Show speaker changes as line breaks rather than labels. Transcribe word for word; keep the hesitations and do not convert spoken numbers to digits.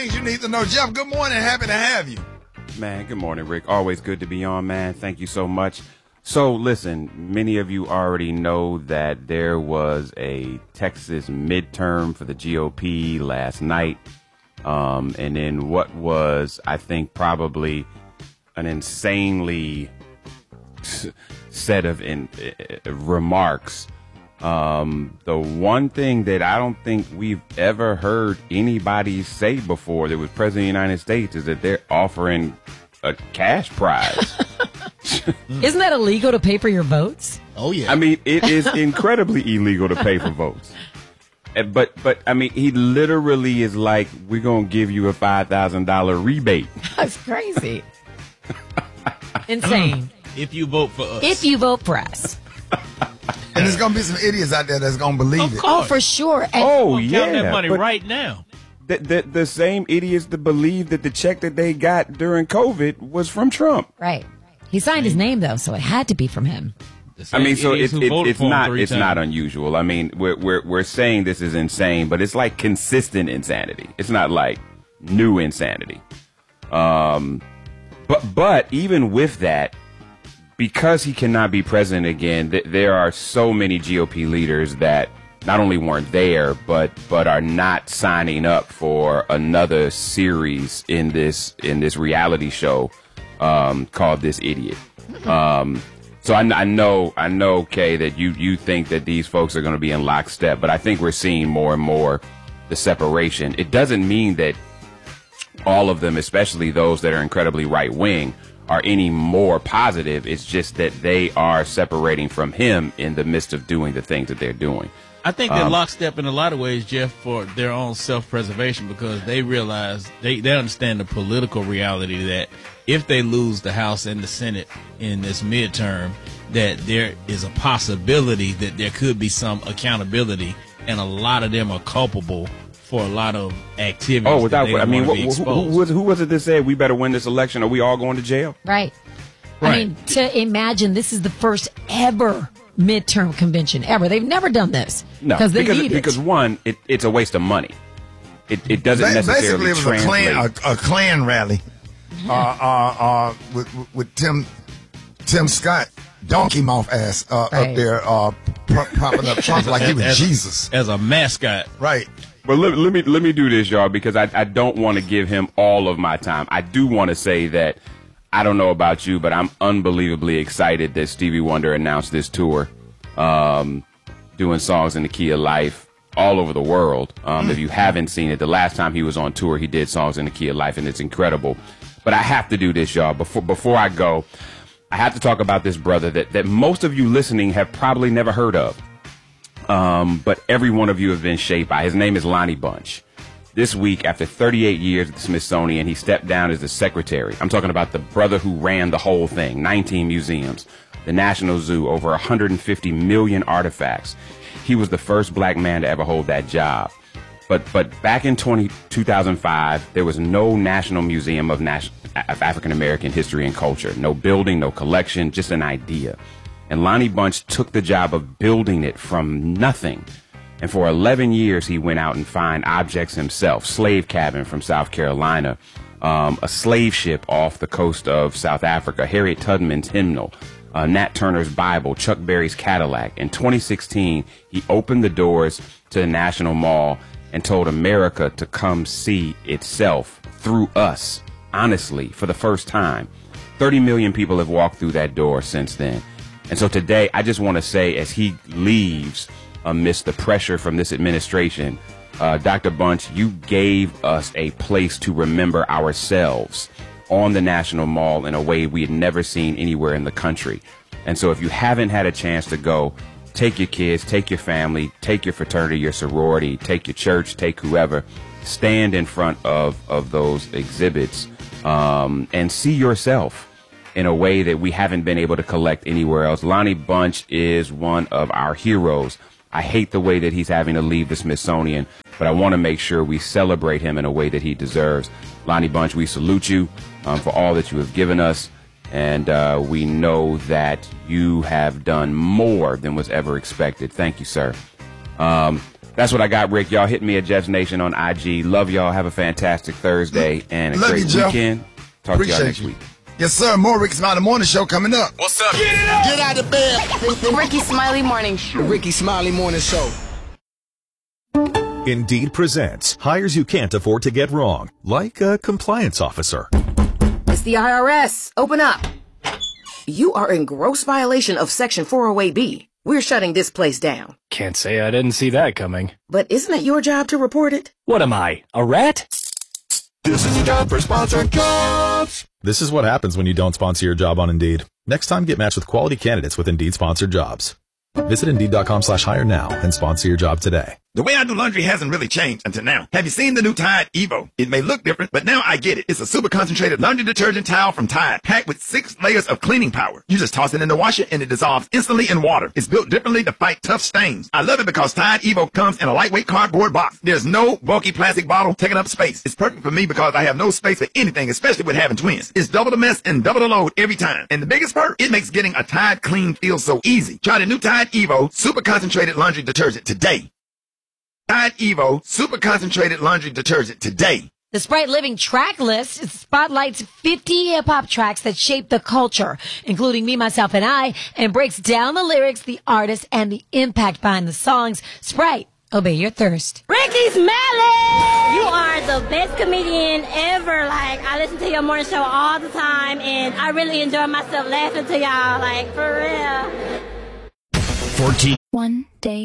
Things you need to know. Jeff, good morning. Happy to have you.
Man, good morning, Rick. Always good to be on, man. Thank you so much. So, listen, many of you already know that there was a Texas midterm for the G O P last night. Um, and then what was, I think, probably an insanely set of in, uh, remarks. Um, the one thing that I don't think we've ever heard anybody say before that was president of the United States is that they're offering a cash prize.
Isn't that illegal to pay for your votes?
Oh, yeah.
I mean, it is incredibly illegal to pay for votes. But, but I mean, he literally is like, we're going to give you a five thousand dollars rebate.
That's crazy. Insane.
If you vote for us.
If you vote for us.
And there's going to be some idiots out there that's going to believe
Of
it.
course.
Oh, for sure. And
Oh,
Count
yeah.
that money
but
right now.
The, the, the same idiots that believe that the check that they got during COVID was from Trump.
Right. He signed his name, though, so it had to be from him.
I mean, so it, it, it's not it's
times.
not unusual. I mean, we're we're we're saying this is insane, but it's like consistent insanity. It's not like new insanity. Um, but but even with that, because he cannot be president again, th- there are so many G O P leaders that not only weren't there, but but are not signing up for another series in this in this reality show um, called This Idiot. Um, So I, I know, I know, Kay, that you, you think that these folks are going to be in lockstep, but I think we're seeing more and more the separation. It doesn't mean that all of them, especially those that are incredibly right wing, are any more positive. It's just that they are separating from him in the midst of doing the things that they're doing.
I think they're
Um,
lockstep in a lot of ways, Jeff, for their own self-preservation, because they realize, they, they understand the political reality that if they lose the House and the Senate in this midterm, that there is a possibility that there could be some accountability, and a lot of them are culpable for a lot of activities.
Oh, without,
that they
I mean,
want to
who,
be
who,
exposed.
who was, who was it that said we better win this election or we all going to jail?
Right. I
Right.
mean, to imagine this is the first ever midterm convention ever. They've never done this.
No,
because they
because
need
because
it.
one, it, it's a waste of money. It it doesn't
Ba-
necessarily
Basically, it was
translate.
a Klan, a, a Klan rally uh, uh, uh, with, with, with Tim Tim Scott, donkey mouth ass, uh,
Right.
up there uh, pro- propping up Trump like he was
As-
Jesus.
As a mascot.
Right.
But let, let me let me do this, y'all, because I, I don't want to give him all of my time. I do want to say that I don't know about you, but I'm unbelievably excited that Stevie Wonder announced this tour, um, doing songs in the key of life all over the world. Um, if you haven't seen it, the last time he was on tour, he did songs in the key of life, and it's incredible. But I have to do this, y'all. Before before I go, I have to talk about this brother that, that most of you listening have probably never heard of. Um, but every one of you have been shaped by. His name is Lonnie Bunch. This week, after thirty-eight years at the Smithsonian, he stepped down as the secretary. I'm talking about the brother who ran the whole thing, nineteen museums, the National Zoo, over one hundred fifty million artifacts. He was the first black man to ever hold that job. But but back in two thousand five, there was no National Museum of, Nas- of African American History and Culture. No building, no collection, just an idea. And Lonnie Bunch took the job of building it from nothing. And for eleven years, he went out and found objects himself. Slave cabin from South Carolina, um, a slave ship off the coast of South Africa, Harriet Tubman's hymnal, uh, Nat Turner's Bible, Chuck Berry's Cadillac. In twenty sixteen, he opened the doors to the National Mall and told America to come see itself through us, honestly, for the first time. thirty million people have walked through that door since then. And so today, I just want to say, as he leaves amidst the pressure from this administration, uh, Doctor Bunch, you gave us a place to remember ourselves on the National Mall in a way we had never seen anywhere in the country. And so if you haven't had a chance to go, take your kids, take your family, take your fraternity, your sorority, take your church, take whoever, stand in front of, of those exhibits um, and see yourself in a way that we haven't been able to collect anywhere else. Lonnie Bunch is one of our heroes. I hate the way that he's having to leave the Smithsonian, but I want to make sure we celebrate him in a way that he deserves. Lonnie Bunch, we salute you um, for all that you have given us, and uh, we know that you have done more than was ever expected. Thank you, sir. Um, That's what I got, Rick. Y'all hit me at Jeff's Nation on I G. Love y'all. Have a fantastic Thursday and a
Love
great
you, Jeff.
weekend. Talk
Appreciate
to y'all next
you.
week.
Yes, sir. More Ricky Smiley Morning Show coming up.
What's up? Get it up! Get out of bed.
The Ricky Smiley Morning Show.
The Ricky Smiley Morning Show.
Indeed presents hires you can't afford to get wrong, like a compliance officer.
It's the I R S. Open up. You are in gross violation of Section four oh eight B. We're shutting this place down.
Can't say I didn't see that coming.
But isn't it your job to report it?
What am I, a rat?
This is a job for sponsored jobs. This is what happens when you don't sponsor your job on Indeed. Next time, get matched with quality candidates with Indeed sponsored jobs. Visit Indeed.com slash hire now and sponsor your job today.
The way I do laundry hasn't really changed until now. Have you seen the new Tide Evo? It may look different, but now I get it. It's a super concentrated laundry detergent towel from Tide, packed with six layers of cleaning power. You just toss it in the washer and it dissolves instantly in water. It's built differently to fight tough stains. I love it because Tide Evo comes in a lightweight cardboard box. There's no bulky plastic bottle taking up space. It's perfect for me because I have no space for anything, especially with having twins. It's double the mess and double the load every time. And the biggest perk, it makes getting a Tide clean feel so easy. Try the new Tide Evo super concentrated laundry detergent today. Tide Evo Super Concentrated Laundry Detergent today.
The Sprite Living track list spotlights fifty hip-hop tracks that shape the culture, including Me, Myself, and I, and breaks down the lyrics, the artists, and the impact behind the songs. Sprite, obey your thirst.
Ricky Smiley! You are the best comedian ever. Like, I listen to your morning show all the time, and I really enjoy myself laughing to y'all, like, for real.
fourteen
One day.